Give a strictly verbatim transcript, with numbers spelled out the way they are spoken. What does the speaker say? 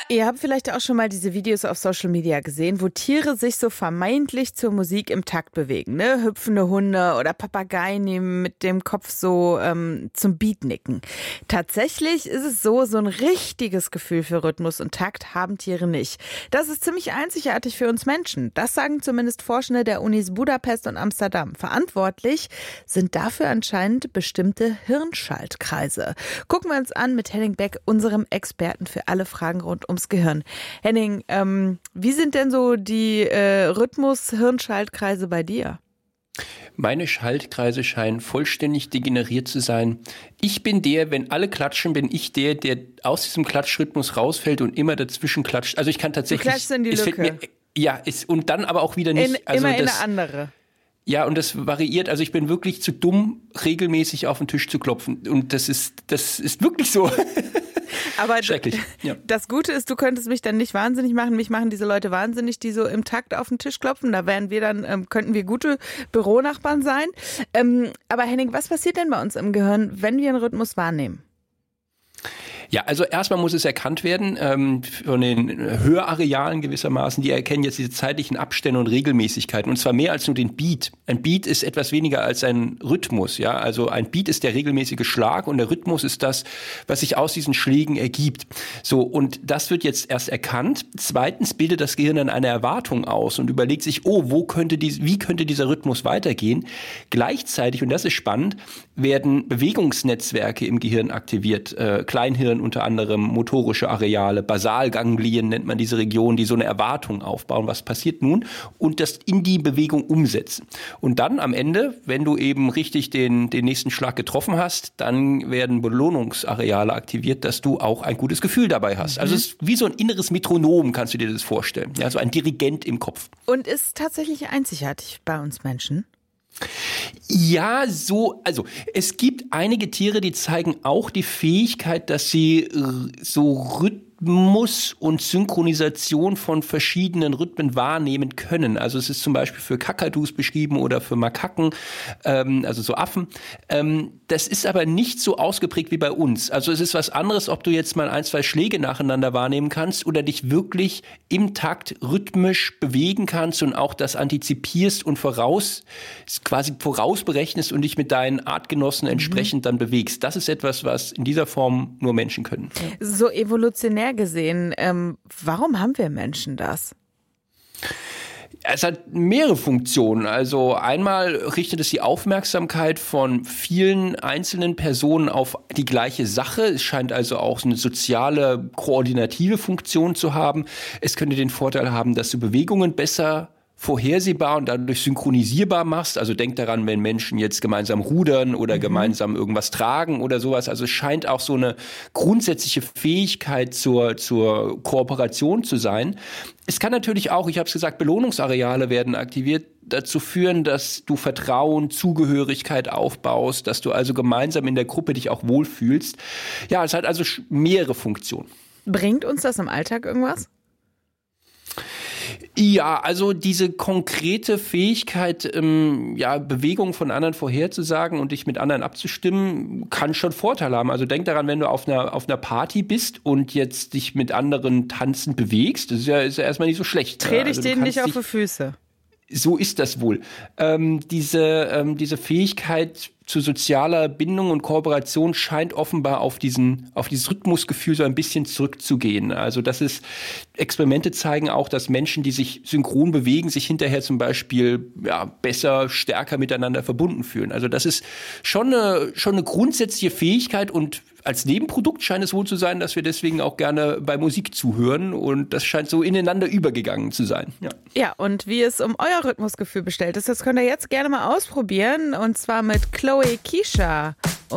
Ihr habt vielleicht auch schon mal diese Videos auf Social Media gesehen, wo Tiere sich so vermeintlich zur Musik im Takt bewegen, ne? Hüpfende Hunde oder Papageien, die mit dem Kopf so ähm, zum Beat nicken. Tatsächlich ist es so, so ein richtiges Gefühl für Rhythmus und Takt haben Tiere nicht. Das ist ziemlich einzigartig für uns Menschen. Das sagen zumindest Forschende der Unis Budapest und Amsterdam. Verantwortlich sind dafür anscheinend bestimmte Hirnschaltkreise. Gucken wir uns an mit Henning Beck, unserem Experten für alle Fragen rund ums Gehirn. Henning, ähm, wie sind denn so die äh, Rhythmus-Hirnschaltkreise bei dir? Meine Schaltkreise scheinen vollständig degeneriert zu sein. Ich bin der, wenn alle klatschen, bin ich der, der aus diesem Klatschrhythmus rausfällt und immer dazwischen klatscht. Also ich kann tatsächlich... Du klatschst in die Lücke. Mir, ja, ist, und dann aber auch wieder nicht. In, also immer das, in eine andere. Ja, und das variiert. Also ich bin wirklich zu dumm, regelmäßig auf den Tisch zu klopfen. Und das ist, das ist wirklich so. Aber schrecklich. Ja. Das Gute ist, du könntest mich dann nicht wahnsinnig machen. Mich machen diese Leute wahnsinnig, die so im Takt auf den Tisch klopfen. Da wären wir dann, ähm, könnten wir gute Büronachbarn sein. Ähm, aber Henning, was passiert denn bei uns im Gehirn, wenn wir einen Rhythmus wahrnehmen? Ja, also erstmal muss es erkannt werden ähm, von den Hörarealen gewissermaßen, die erkennen jetzt diese zeitlichen Abstände und Regelmäßigkeiten, und zwar mehr als nur den Beat. Ein Beat ist etwas weniger als ein Rhythmus, ja, also ein Beat ist der regelmäßige Schlag und der Rhythmus ist das, was sich aus diesen Schlägen ergibt. So, und das wird jetzt erst erkannt. Zweitens bildet das Gehirn dann eine Erwartung aus und überlegt sich, oh, wo könnte die, wie könnte dieser Rhythmus weitergehen? Gleichzeitig, und das ist spannend, werden Bewegungsnetzwerke im Gehirn aktiviert, äh, Kleinhirn unter anderem, motorische Areale, Basalganglien nennt man diese Region, die so eine Erwartung aufbauen, was passiert nun, und das in die Bewegung umsetzen. Und dann am Ende, wenn du eben richtig den, den nächsten Schlag getroffen hast, dann werden Belohnungsareale aktiviert, dass du auch ein gutes Gefühl dabei hast. Mhm. Also es ist wie so ein inneres Metronom, kannst du dir das vorstellen. Ja, so ein Dirigent im Kopf. Und ist tatsächlich einzigartig bei uns Menschen? Ja, so, also es gibt einige Tiere, die zeigen auch die Fähigkeit, dass sie so Rhythmus und Synchronisation von verschiedenen Rhythmen wahrnehmen können. Also es ist zum Beispiel für Kakadus beschrieben oder für Makaken, ähm, also so Affen. Ähm, das ist aber nicht so ausgeprägt wie bei uns. Also es ist was anderes, ob du jetzt mal ein, zwei Schläge nacheinander wahrnehmen kannst oder dich wirklich im Takt rhythmisch bewegen kannst und auch das antizipierst und voraus, quasi vorausberechnest und dich mit deinen Artgenossen entsprechend mhm. dann bewegst. Das ist etwas, was in dieser Form nur Menschen können. So evolutionär gesehen, ähm, warum haben wir Menschen das? Es hat mehrere Funktionen. Also einmal richtet es die Aufmerksamkeit von vielen einzelnen Personen auf die gleiche Sache. Es scheint also auch eine soziale, koordinative Funktion zu haben. Es könnte den Vorteil haben, dass du Bewegungen besser vorhersehbar und dadurch synchronisierbar machst. Also denk daran, wenn Menschen jetzt gemeinsam rudern oder mhm. gemeinsam irgendwas tragen oder sowas. Also es scheint auch so eine grundsätzliche Fähigkeit zur, zur Kooperation zu sein. Es kann natürlich auch, ich habe es gesagt, Belohnungsareale werden aktiviert, dazu führen, dass du Vertrauen, Zugehörigkeit aufbaust, dass du also gemeinsam in der Gruppe dich auch wohlfühlst. Ja, es hat also mehrere Funktionen. Bringt uns das im Alltag irgendwas? Ja, also diese konkrete Fähigkeit, ähm, ja, Bewegungen von anderen vorherzusagen und dich mit anderen abzustimmen, kann schon Vorteile haben. Also denk daran, wenn du auf einer, auf einer Party bist und jetzt dich mit anderen tanzend bewegst, das ist ja, ist ja erstmal nicht so schlecht. Dreh dich also, denen nicht auf die Füße. So ist das wohl. Ähm, diese, ähm, diese Fähigkeit zu sozialer Bindung und Kooperation scheint offenbar auf diesen, auf dieses Rhythmusgefühl so ein bisschen zurückzugehen. Also das ist, Experimente zeigen auch, dass Menschen, die sich synchron bewegen, sich hinterher zum Beispiel ja, besser, stärker miteinander verbunden fühlen. Also das ist schon eine, schon eine grundsätzliche Fähigkeit, und als Nebenprodukt scheint es wohl zu sein, dass wir deswegen auch gerne bei Musik zuhören, und das scheint so ineinander übergegangen zu sein. Ja, ja, und wie es um euer Rhythmusgefühl bestellt ist, das könnt ihr jetzt gerne mal ausprobieren, und zwar mit Chloe Keisha.